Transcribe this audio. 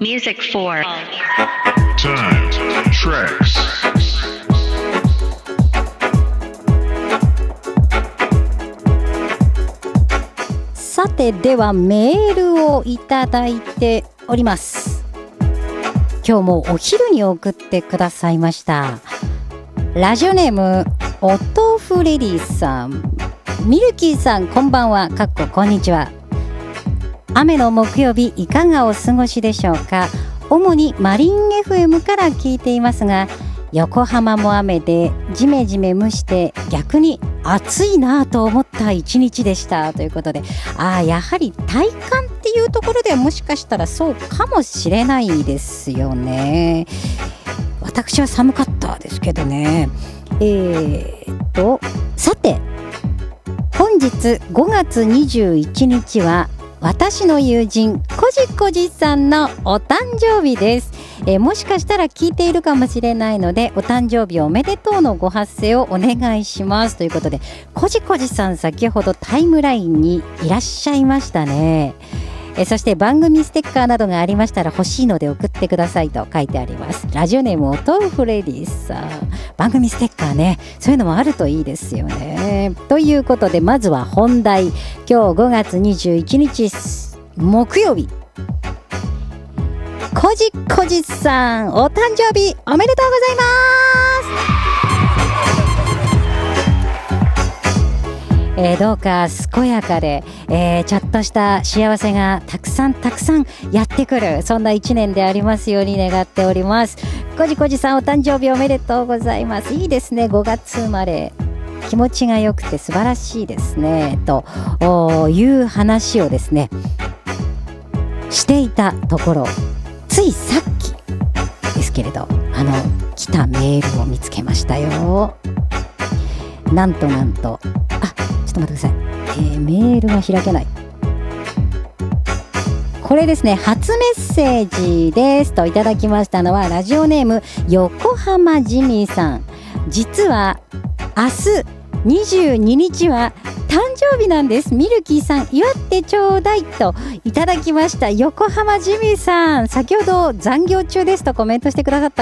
Music for Time Tracks. さてではメールをいただいております。今日もお昼に送ってくださいました。ラジオネームお豆腐レディさん、ミルキーさんこんばんは、かっここんにちは。雨の木曜日いかがお過ごしでしょうか。主にマリン FM から聞いていますが、横浜も雨でジメジメ蒸して逆に暑いなと思った一日でしたということで、やはり体感っていうところではもしかしたらそうかもしれないですよね。私は寒かったですけどね。さて本日5月21日は私の友人こじこじさんのお誕生日です。もしかしたら聞いているかもしれないので、お誕生日おめでとうのご発声をお願いしますということで、こじこじさん先ほどタイムラインにいらっしゃいましたね。そして番組ステッカーなどがありましたら欲しいので送ってくださいと書いてあります。ラジオネームお豆腐レディさん、番組ステッカーね、そういうのもあるといいですよね。ということでまずは本題、今日5月21日木曜日、こじこじさんお誕生日おめでとうございます。どうか健やかで、ちょっとした幸せがたくさんやってくる、そんな一年でありますように願っております。こじこじさんお誕生日おめでとうございます。いいですね、5月生まれ、気持ちが良くて素晴らしいですねという話をですねしていたところ、ついさっきですけれど来たメールを見つけましたよ。なんとちょっと待ってください、メールが開けない。これですね、初メッセージですといただきましたのはラジオネーム横浜ジミーさん。実は明日22日は誕生日なんです。ミルキーさん祝ってちょうだいといただきました。横浜ジミーさん、先ほど残業中ですとコメントしてくださった